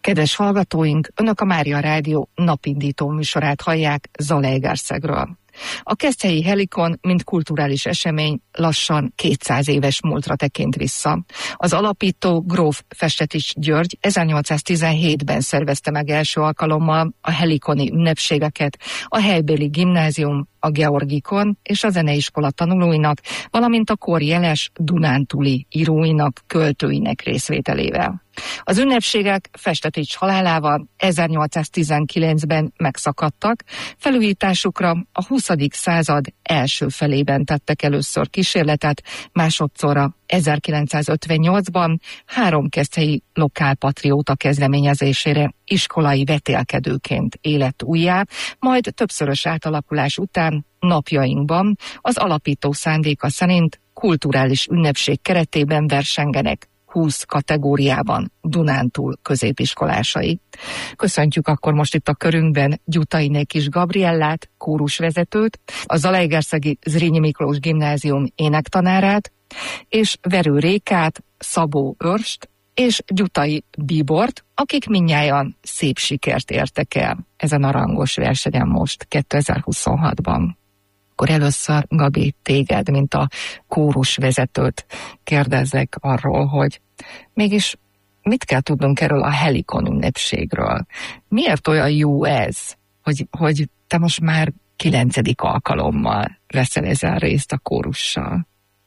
Kedves hallgatóink, Önök a Mária Rádió napindító műsorát hallják Zalaegerszegről. A keszthelyi Helikon, mint kulturális esemény lassan 200 éves múltra tekint vissza. Az alapító gróf Festetics György 1817-ben szervezte meg első alkalommal a helikoni ünnepségeket a helybéli gimnázium, a Georgikon és a zeneiskola tanulóinak, valamint a kor jeles dunántúli íróinak, költőinek részvételével. Az ünnepségek Festetics halálával 1819-ben megszakadtak, felújításukra a 20. század első felében tettek először kísérletet, másodszorra 1958-ban 3 keszthelyi lokálpatrióta kezdeményezésére iskolai vetélkedőként élet újjá, majd többszörös átalakulás után napjainkban az alapító szándéka szerint kulturális ünnepség keretében versengenek 20 kategóriában Dunántúl középiskolásai. Köszöntjük akkor most itt a körünkben Gyutainé Kis Gabriellát, kórusvezetőt, a Zalaegerszegi Zrínyi Miklós Gimnázium énektanárát, és Verő Rékát, Szabó Őrst és Gyutai Bíbort, akik mindnyájan szép sikert értek el ezen a rangos versenyen most 2026-ban. Akkor először, Gabi, téged, mint a kórusvezetőt kérdezzek arról, hogy mégis mit kell tudnunk erről a Helikon ünnepségről? Miért olyan jó ez, hogy te most már 9. alkalommal veszel ezen részt a kórussal?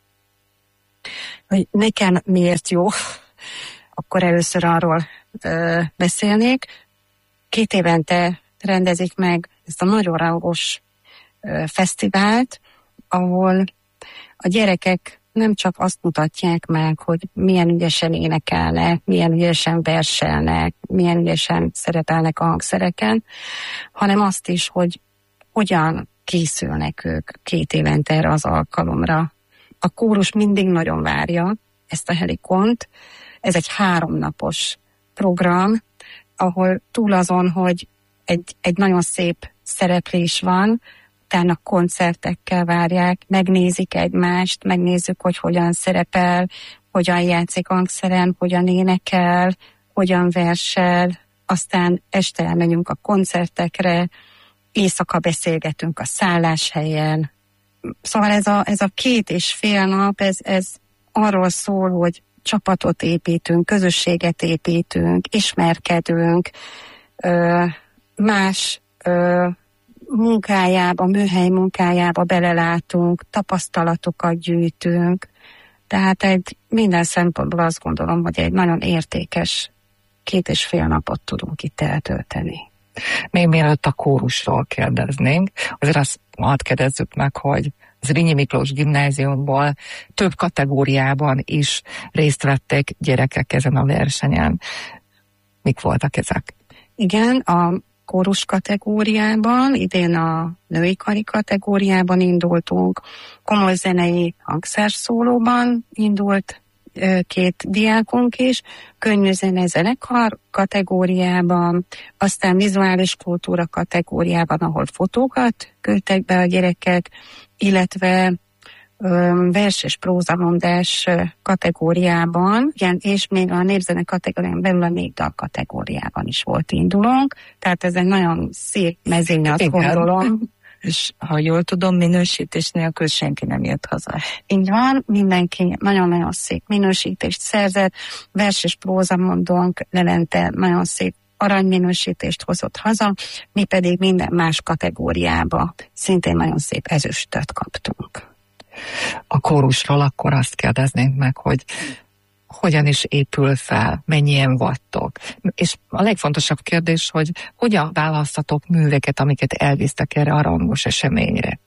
Hogy nekem miért jó, akkor először arról beszélnék. 2 évente rendezik meg ezt a nagyon rangos fesztivált, ahol a gyerekek nem csak azt mutatják meg, hogy milyen ügyesen énekelnek, milyen ügyesen verselnek, milyen ügyesen szerepelnek a hangszereken, hanem azt is, hogy hogyan készülnek ők 2 évente erre az alkalomra. A kórus mindig nagyon várja ezt a Helikont. Ez egy 3 napos program, ahol túl azon, hogy egy nagyon szép szereplés van, utána koncertekkel várják, megnézik egymást, megnézzük, hogy hogyan szerepel, hogyan játszik hangszeren, hogyan énekel, hogyan versel, aztán este elmegyünk a koncertekre, éjszaka beszélgetünk a szálláshelyen. Szóval ez a 2,5 nap, ez arról szól, hogy csapatot építünk, közösséget építünk, ismerkedünk, más munkájába, műhely munkájába belelátunk, tapasztalatokat gyűjtünk. Tehát minden szempontból azt gondolom, hogy egy nagyon értékes 2,5 napot tudunk itt eltölteni. Még mielőtt a kórusról kérdeznénk, azért azt hadd kérdezzük meg, hogy Zrínyi Miklós Gimnáziumból több kategóriában is részt vettek gyerekek ezen a versenyen. Mik voltak ezek? Igen, a kórus kategóriában, idén a női kari kategóriában indultunk, komoly zenei hangszerszólóban indult 2 diákunk is, könnyűzene zenekar kategóriában, aztán vizuális kultúra kategóriában, ahol fotókat küldtek be a gyerekek, illetve vers és prózamondás kategóriában, igen, és még a népzene kategórián belül a népdal kategóriában is volt indulónk, tehát ez egy nagyon szép mezőny, azt gondolom. És ha jól tudom, minősítés nélkül senki nem jött haza. Így van, mindenki nagyon-nagyon szép minősítést szerzett, vers és prózamondónk Lelente nagyon szép aranyminősítést hozott haza, mi pedig minden más kategóriába szintén nagyon szép ezüstöt kaptunk. A kórusról akkor azt kérdeznénk meg, hogy hogyan is épül fel, mennyien vagytok. És a legfontosabb kérdés, hogy hogyan választatok műveket, amiket elvisztek erre a rangos eseményre.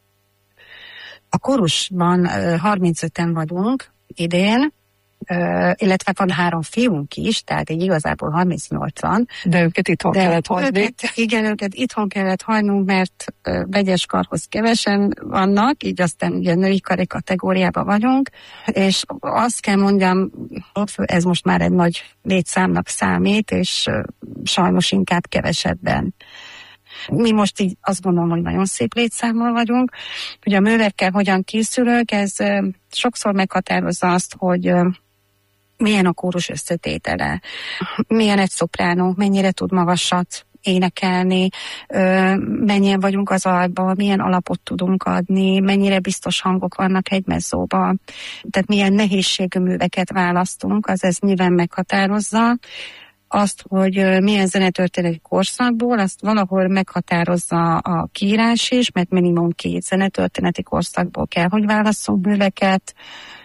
A kórusban 35-en vagyunk idén, illetve van 3 fiunk is, tehát így igazából 38 van. De őket itthon kellett hagyni. Igen, őket itthon kellett hagynunk, mert vegyes karhoz kevesen vannak, így aztán ugye női kari kategóriában vagyunk, és azt kell mondjam, ez most már egy nagy létszámnak számít, és sajnos inkább kevesebben. Mi most így azt gondolom, hogy nagyon szép létszámmal vagyunk. Ugye a művekkel hogyan készülök, ez sokszor meghatározza azt, hogy milyen a kórus összetétele, milyen egy szopránó, mennyire tud magasat énekelni, mennyien vagyunk az altban, milyen alapot tudunk adni, mennyire biztos hangok vannak egy mezzóban, tehát milyen nehézségű műveket választunk, az ez nyilván meghatározza. Azt, hogy milyen zenetörténeti korszakból, azt valahol meghatározza a kiírás is, mert minimum 2 zenetörténeti korszakból kell, hogy válasszunk műveket.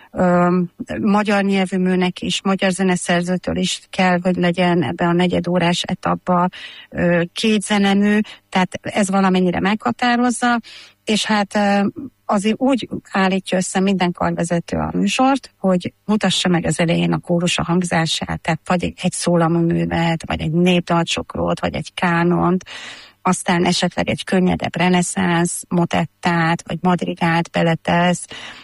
Magyar nyelvű műnek is, magyar zeneszerzőtől is kell, hogy legyen ebben a negyedórás etapban 2 zenemű, tehát ez valamennyire meghatározza, és hát azért úgy állítja össze minden karvezető a műsort, hogy mutassa meg az elején a kórus a hangzását, tehát vagy egy szólamú művet, vagy egy népdalcsokrot, vagy egy kánont, aztán esetleg egy könnyedebb reneszánsz motettát, vagy madrigát beletesz,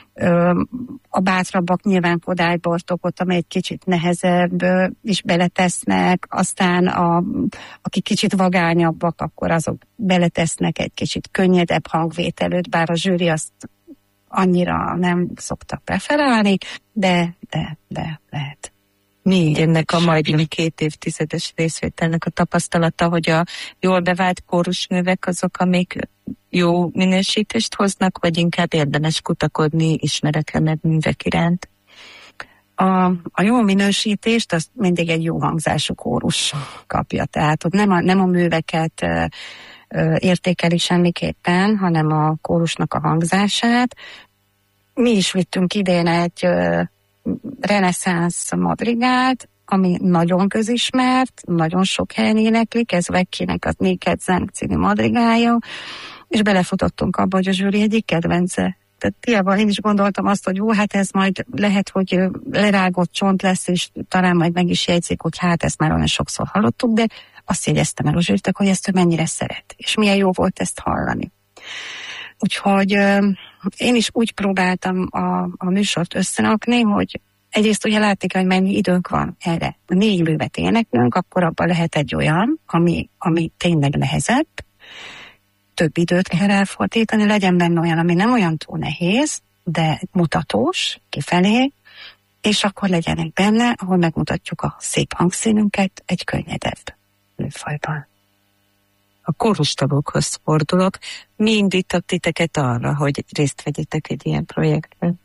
a bátrabbak nyilván Kodály Bartókot, amely egy kicsit nehezebb is beletesznek, aztán akik kicsit vagányabbak, akkor azok beletesznek egy kicsit könnyedebb hangvételőt, bár a zsűri azt annyira nem szokta preferálni, de lehet. Mi ennek a majdnem 2 évtizedes részvételnek a tapasztalata, hogy a jól bevált kórusművek azok, amik jó minősítést hoznak, vagy inkább érdemes kutakodni ismeretlenebb művek iránt? A jó minősítést azt mindig egy jó hangzású kórus kapja, tehát ott nem a műveket értékeli semmiképpen, hanem a kórusnak a hangzását. Mi is vittünk idén egy reneszánsz madrigát, ami nagyon közismert, nagyon sok helyen éneklik, ez Vecchinek az Néked Zeng című madrigája, és belefutottunk abba, hogy a zsűri egyik kedvence. Tehát hiába én is gondoltam azt, hogy jó, hát ez majd lehet, hogy lerágott csont lesz, és talán majd meg is jegyzik, hogy hát ezt már olyan sokszor hallottuk, de azt jegyeztem el a zsűritek, hogy ezt ő mennyire szeret, és milyen jó volt ezt hallani. Úgyhogy én is úgy próbáltam a műsort összerakni, hogy egyrészt ugye látni kell, hogy mennyi időnk van erre. 4 művet éneklünk, akkor abban lehet egy olyan, ami tényleg nehezebb, több időt kell elfordítani, legyen benne olyan, ami nem olyan túl nehéz, de mutatós kifelé, és akkor legyenek benne, ahol megmutatjuk a szép hangszínünket egy könnyedebb műfajban. A kórustagokhoz fordulok. Mi indított titeket arra, hogy részt vegyetek egy ilyen projektben?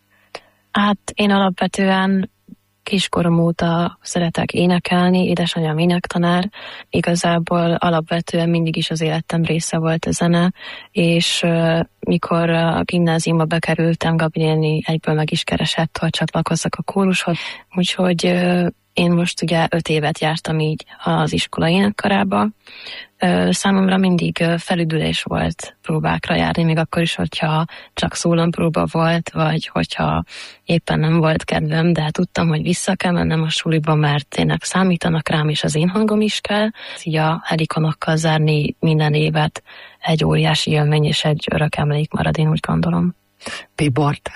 Hát én alapvetően kiskorom óta szeretek énekelni, édesanyám énektanár, igazából alapvetően mindig is az életem része volt a zene, és mikor a gimnáziumba bekerültem, Gabi néni egyből meg is keresett, hogy csatlakozzak a kórushoz, úgyhogy én most ugye 5 évet jártam így az iskola énekkarába. Számomra mindig felüdülés volt próbákra járni, még akkor is, hogyha csak szólompróba volt, vagy hogyha éppen nem volt kedvem, de tudtam, hogy vissza kell mennem a suliba, mert tényleg számítanak rám, és az én hangom is kell. Így a Helikonokkal zárni minden évet egy óriási élmény, és egy örök emlék marad, én úgy gondolom. Bibort,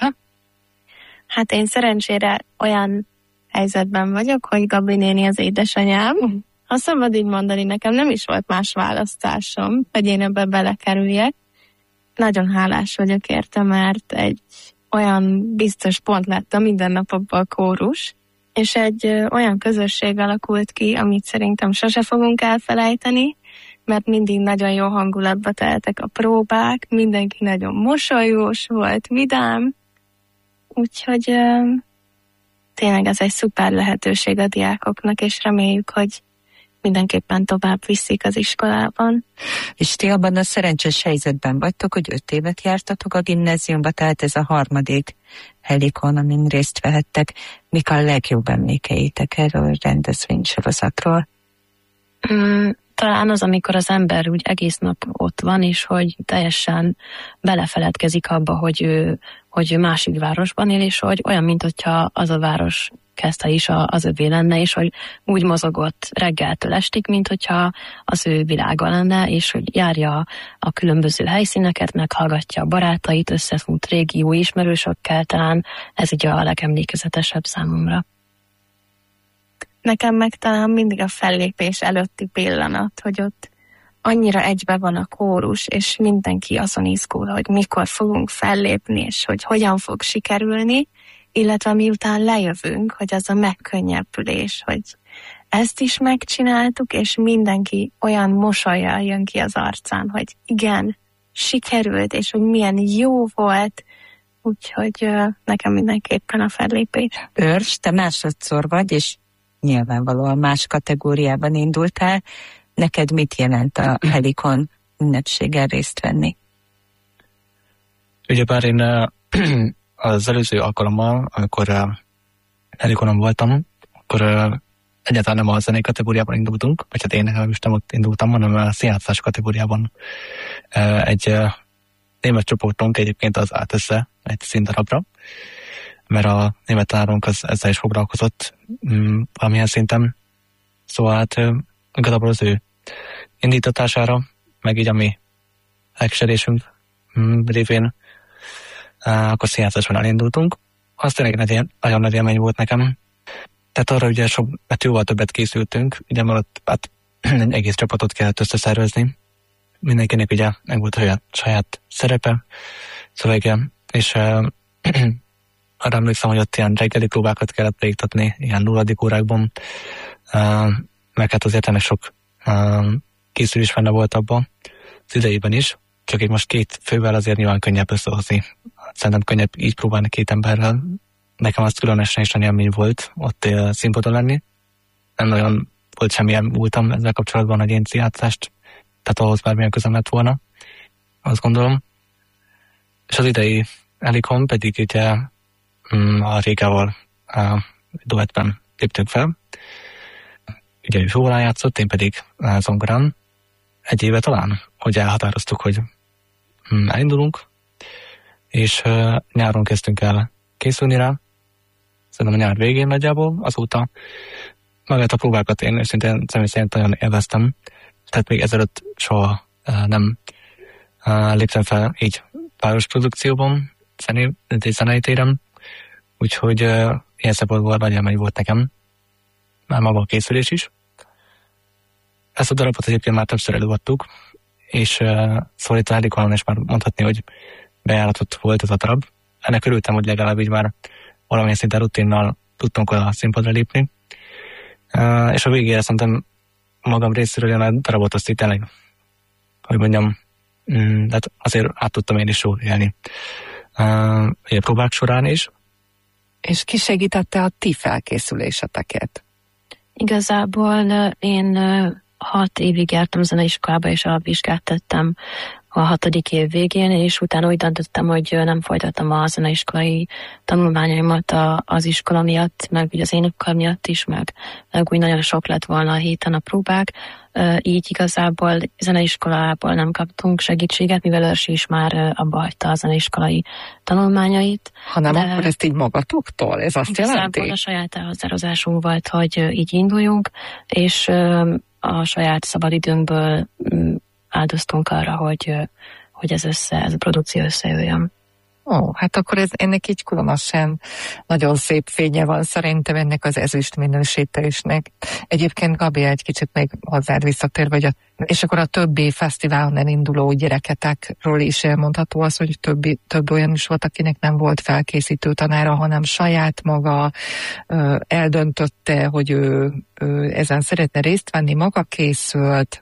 Hát én szerencsére olyan helyzetben vagyok, hogy Gabi néni az édesanyám. Ha szabad így mondani, nekem nem is volt más választásom, hogy én ebbe belekerüljek. Nagyon hálás vagyok érte, mert egy olyan biztos pont lett a mindennapokban a kórus, és egy olyan közösség alakult ki, amit szerintem sose fogunk elfelejteni, mert mindig nagyon jó hangulatba teltek a próbák, mindenki nagyon mosolyós volt, vidám, úgyhogy tényleg ez egy szuper lehetőség a diákoknak, és reméljük, hogy mindenképpen tovább viszik az iskolában. És ti abban a szerencsés helyzetben vagytok, hogy 5 évet jártatok a gimnáziumba, tehát ez a 3. Helikon, amin részt vehettek. Mik a legjobb emlékeitek erről a rendezvénysorozatról? Talán az, amikor az ember úgy egész nap ott van, és hogy teljesen belefeledkezik abba, hogy ő másik városban él, és hogy olyan, mint hogyha az a város kezdte is az övé lenne, és hogy úgy mozogott reggeltől estig, mint hogyha az ő világa lenne, és hogy járja a különböző helyszíneket, meghallgatja a barátait, összefut régi jó ismerősökkel, talán ez így a legemlékezetesebb számomra. Nekem meg talán mindig a fellépés előtti pillanat, hogy ott annyira egybe van a kórus, és mindenki azon izgul, hogy mikor fogunk fellépni, és hogy hogyan fog sikerülni, illetve miután lejövünk, hogy az a megkönnyebbülés, hogy ezt is megcsináltuk, és mindenki olyan mosollyal jön ki az arcán, hogy igen, sikerült, és hogy milyen jó volt, úgyhogy nekem mindenképpen a fellépés. Őrs, te másodszor vagy, és nyilvánvalóan más kategóriában indultál. Neked mit jelent a Helikon ünnepséggel részt venni? Ugyebár én az előző alkalommal, amikor Helikonon voltam, akkor egyáltalán nem a zenei kategóriában indultunk, vagy hát én is nem ott indultam, hanem a színjátszás kategóriában. Egy német csoportunk egyébként az állt össze egy színdarabra, mert a német tanárunk az ezzel is foglalkozott valamilyen szinten. Szóval hát igazából az ő indítatására, meg így a mi elkeserésünk révén akkor színjátszásban elindultunk. Az tényleg nagyon nagy élmény volt nekem. Tehát arra ugye jóval többet készültünk, ugye mert hát egy egész csapatot kellett összeszervezni. Mindenkinek ugye meg volt a saját szerepe, szövege, és arra emlékszem, hogy ott ilyen reggeli próbákat kellett végtatni, ilyen nulladik órákban, meg hát azért ennek sok készülés benne volt abban az idejében is, csak így most 2 fővel azért nyilván könnyebb összehozni. Szerintem könnyebb így próbálni 2 emberrel. Nekem az különösen is élmény volt ott színpadon lenni. Nem nagyon volt semmilyen múltam ezzel kapcsolatban, hogy én színjátszást, tehát ahhoz bármilyen közöm lett volna, azt gondolom. És az idei Helikon pedig ugye a Régával duettben léptünk fel. Ugye ő fővolán játszott, én pedig zongorán. 1 éve talán, hogy elhatároztuk, hogy elindulunk, és nyáron kezdtünk el készülni rá. Szerintem a nyár végén nagyjából, azóta magát a próbákat én őszintén személy szerint nagyon élveztem. Tehát még ezelőtt soha nem léptem fel így páros produkcióban, zenei téren, úgyhogy ilyen szempontból nagy élmény volt nekem, már maga a készülés is. Ezt a darabot egyébként már többször előadtuk, és szóval itt a Helikonon is már mondhatni, hogy bejáratott volt ez a darab. Ennek örültem, hogy legalább így már valamilyen szinten rutinnal tudtunk a színpadra lépni. És a végére szerintem magam részéről jön a darabot azt itt tényleg, hogy mondjam, hát azért át tudtam én is jól élni. A próbák során is. És ki segítette a ti felkészüléseteket? Igazából én 6 évig jártam zeneiskolába, és alapvizsgát tettem a 6. év végén, és utána úgy döntöttem, hogy nem folytattam a zeneiskolai tanulmányaimat az iskola miatt, meg ugye az énekkar miatt is, meg úgy nagyon sok lett volna a héten a próbák. Így igazából zeneiskolából nem kaptunk segítséget, mivel Őrsi is már abba hagyta a zeneiskolai tanulmányait. Hanem akkor ezt így magatoktól? Ez azt jelenti? A saját elhatározásunk volt, hogy így induljunk, és a saját szabadidőnkből áldoztunk arra, hogy ez a produkció összejöjjön. Hát akkor ennek így különösen nagyon szép fénye van szerintem ennek az ezüst minősítésnek. Egyébként Gabi, egy kicsit még hozzád visszatérve, és akkor a többi fesztiválon elinduló gyereketekről is elmondható az, hogy több olyan is volt, akinek nem volt felkészítő tanára, hanem saját maga eldöntötte, hogy ő ezen szeretne részt venni, maga készült.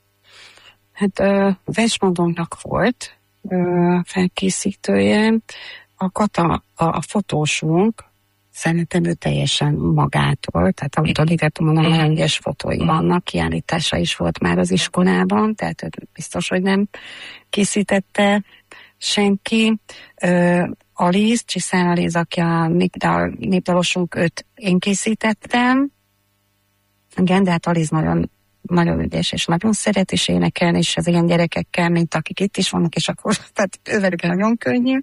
Hát Vesmondonknak volt felkészítője. A Kata, a fotósunk, szerintem ő teljesen magától, tehát autodidaktum, nagyon ügyes fotói vannak, kiállítása is volt már az iskolában, tehát biztos, hogy nem készítette senki. Aliz, Csiszán Aliz, aki a népdalosunk, őt én készítettem. Igen, de hát Aliz nagyon ügyes, és nagyon szeret is énekelni, és az ilyen gyerekekkel, mint akik itt is vannak, és akkor tehát ővelük nagyon könnyű.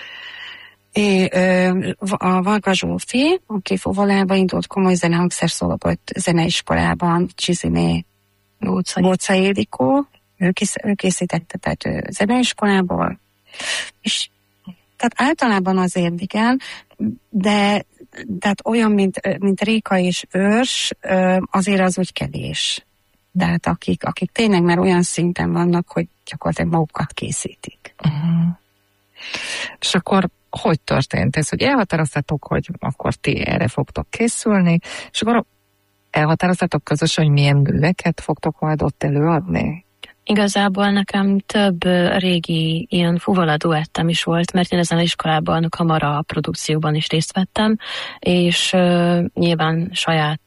A Varga Zsófi, aki Fuvolába indult komoly zenehangszer zeneiskolában, Csizimé Bóca Édikó, ő készítette, tehát ő zeneiskolából, és tehát általában azért igen, de tehát olyan, mint Réka és Őrs, azért az úgy kevés. Tehát akik tényleg már olyan szinten vannak, hogy gyakorlatilag magukat készítik. És akkor hogy történt ez, hogy elhatároztatok, hogy akkor ti erre fogtok készülni, és akkor elhatároztatok közösen, hogy milyen műveket fogtok majd ott előadni? Igazából nekem több régi ilyen fuvola duettem is volt, mert én ezen az iskolában kamara produkcióban is részt vettem, és nyilván saját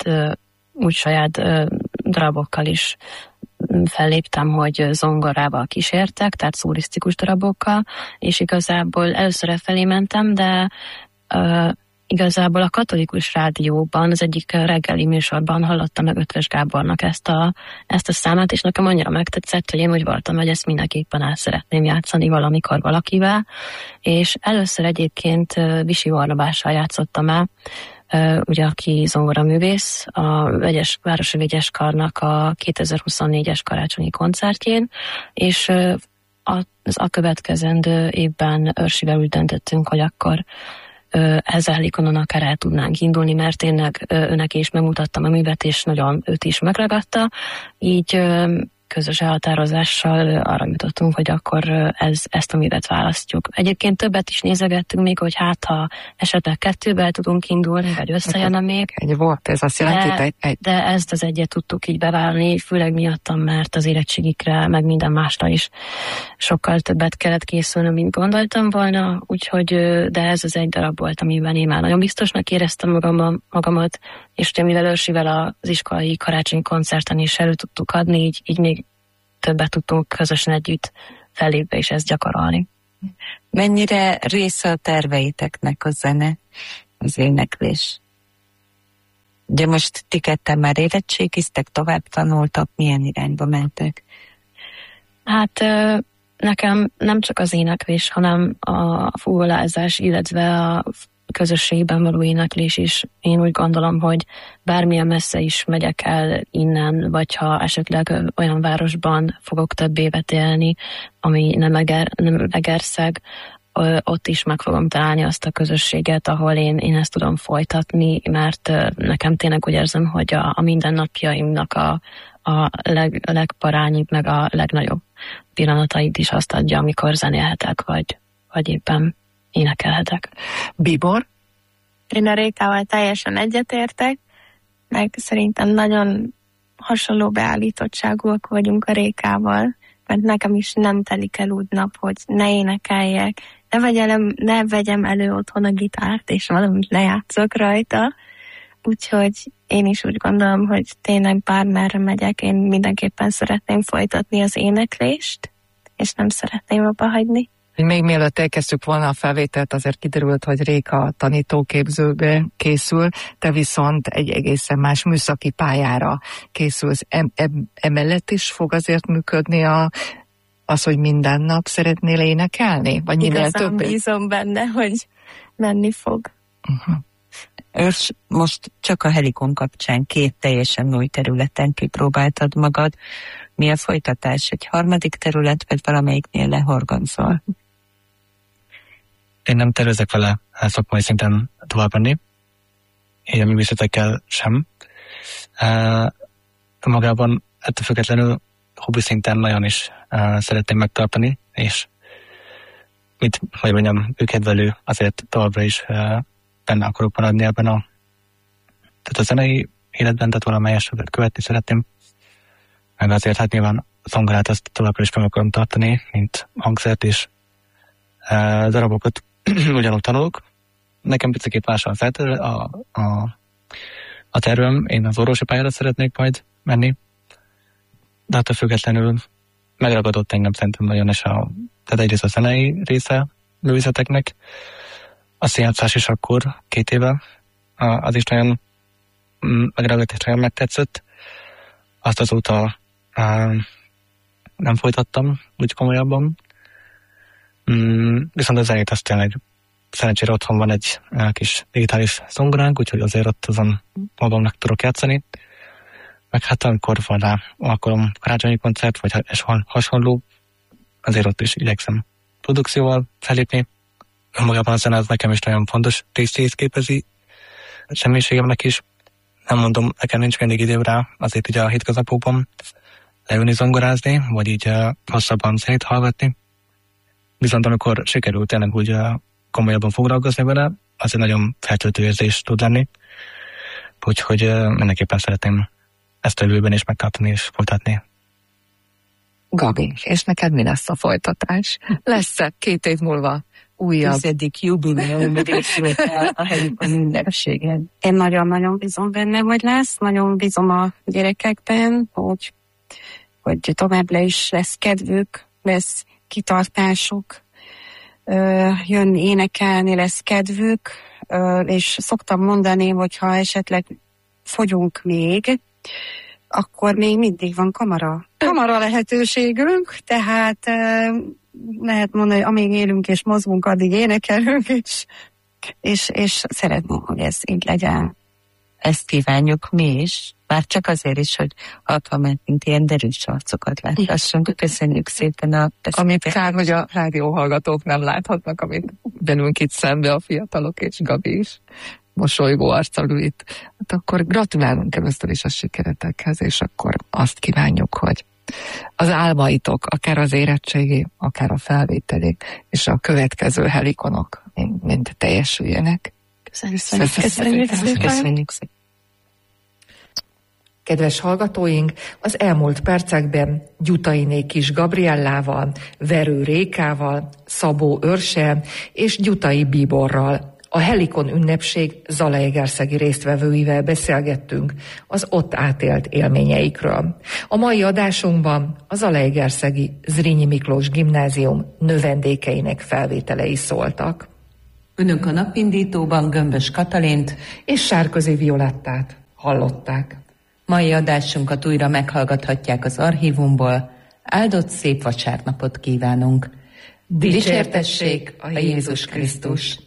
darabokkal is felléptem, hogy zongorával kísértek, tehát szólisztikus darabokkal, és igazából először felé mentem, de igazából a Katolikus Rádióban, az egyik reggeli műsorban hallottam meg Ötvös Gábornak ezt a számát, és nekem annyira megtetszett, hogy én úgy voltam, hogy ezt mindenképpen el szeretném játszani valamikor valakivel, és először egyébként Visi Barnabással játszottam el, ugye aki zongoraművész, a Városi Vegyes Karnak a 2024-es karácsonyi koncertjén, és a következendő évben Örsivel úgy döntöttünk, hogy akkor ezzel Helikonon akár el tudnánk indulni, mert tényleg őnek is megmutattam a művet, és nagyon őt is megragadta. Így közös elhatározással arra jutottunk, hogy akkor ezt a művet választjuk. Egyébként többet is nézegettünk még, hogy hát ha esetleg 2-vel tudunk indulni, vagy összejönne még. Egy volt, ez azt jelenti, de ezt az egyet tudtuk így beválni, főleg miattam, mert az érettségikre, meg minden másra is sokkal többet kellett készülni, mint gondoltam volna, úgyhogy, de ez az egy darab volt, amiben én már nagyon biztosnak éreztem magamat, és ugye mivel Örsivel az iskolai karácsonyi koncerten is elő tudtuk adni, így még többet tudtunk közösen együtt fellépve és ezt gyakorolni. Mennyire része a terveiteknek a zene, az éneklés? Ugye most ti ketten már érettségiztek, tovább tanultak, milyen irányba mentek? Hát nekem nem csak az éneklés, hanem a fúvolázás, illetve a közösségben való éneklés is. Én úgy gondolom, hogy bármilyen messze is megyek el innen, vagy ha esetleg olyan városban fogok több évet élni, ami nem Egerszeg, ott is meg fogom találni azt a közösséget, ahol én ezt tudom folytatni, mert nekem tényleg úgy érzem, hogy a mindennapjaimnak a legparányibb, meg a legnagyobb pillanatait is azt adja, amikor zenélhetek, vagy éppen énekelhetek. Bibor? Én a Rékával teljesen egyetértek, meg szerintem nagyon hasonló beállítottságúak vagyunk a Rékával, mert nekem is nem telik el úgy nap, hogy ne énekeljek, ne vegyem elő otthon a gitárt, és valamit lejátszok rajta. Úgyhogy én is úgy gondolom, hogy tényleg bármerre megyek, én mindenképpen szeretném folytatni az éneklést, és nem szeretném abba hagyni. Még mielőtt elkezdtük volna a felvételt, azért kiderült, hogy Réka tanítóképzőbe készül, te viszont egy egészen más műszaki pályára készülsz. Emellett is fog azért működni az, hogy minden nap szeretnél énekelni? Vagy minél több? Bízom benne, hogy menni fog. Ős, most csak a Helikon kapcsán 2 teljesen új területen kipróbáltad magad. Mi a folytatás? Egy harmadik terület, vagy valamelyiknél lehorgonzol? Én nem tervezek vele szakmai szinten tovább menni. Én a művészetekkel sem. Magában ettől függetlenül hobbi szinten nagyon is szeretném megtartani, és hogy mondjam, őkedvelő azért továbbra is benne akarok maradni ebben tehát a zenei életben, tehát valamelyesebet követni szeretném. Meg azért hát nyilván a zongorát azt továbbra is meg akarom tartani, mint hangszert, és darabokat ugyanúgy tanulok. Nekem picit más a tervem, én az orvosi pályára szeretnék majd menni, de attól függetlenül megragadott engem szerintem nagyon, és tehát egyrészt a zenei része művészeteknek, a színjátszás is akkor 2 éve, az is nagyon megragadott és nagyon megtetszett. Azt azóta nem folytattam úgy komolyabban. Viszont az zenét azt tényleg szerencsére otthon van egy kis digitális zongoránk, úgyhogy azért ott azon magamnak tudok játszani. Meg hát amikor van rá alkalom karácsonyi koncert, vagy hasonló, azért ott is igyekszem produkcióval fellépni. Magában a zene az nekem is nagyon fontos részét képezi személyiségemnek is. Nem mondom, nekem nincs mindig időm rá, azért így a hétköznapokban leülni zongorázni, vagy így hosszabban zenét hallgatni. Viszont amikor sikerült tényleg úgy komolyabban foglalkozni vele, az egy nagyon feltöltő érzés tud lenni. Úgyhogy mindenképpen szeretném ezt a jövőben is megtartani és folytatni. Gabi, és neked mi lesz a folytatás? Lesz-e 2 év múlva újabb? 10. jubileum részvétel a Helikon ünnepségen. Én nagyon-nagyon bízom benne, hogy lesz. Nagyon bízom a gyerekekben, hogy továbbra is lesz kedvük, lesz kitartásuk, jönni énekelni, lesz kedvük, és szoktam mondani, hogyha esetleg fogyunk még, akkor még mindig van kamara lehetőségünk, tehát lehet mondani, hogy amíg élünk és mozgunk, addig énekelünk, és szeretném, hogy ez így legyen. Ezt kívánjuk mi is, már csak azért is, hogy mentünk ilyen derűs arcokat láthassunk. Köszönjük szépen amit kár, hogy a rádióhallgatók nem láthatnak, amit bennünk itt szembe a fiatalok és Gabi is mosolygó arccal ül itt. Hát akkor gratulálunk először is a sikeretekhez, és akkor azt kívánjuk, hogy az álmaitok, akár az érettségi, akár a felvételi, és a következő helikonok mind teljesüljenek. Köszönjük szépen. Kedves hallgatóink, az elmúlt percekben Gyutainé Kis Gabriellával, Verő Rékával, Szabó Őrssel és Gyutai Bíborral, a Helikon ünnepség zalaegerszegi résztvevőivel beszélgettünk az ott átélt élményeikről. A mai adásunkban a zalaegerszegi Zrínyi Miklós Gimnázium növendékeinek felvételei szóltak. Önök a napindítóban Gömbös Katalint és Sárközi Violettát hallották. Mai adásunkat újra meghallgathatják az archívumból. Áldott szép vasárnapot kívánunk! Dicsértessék a Jézus Krisztus!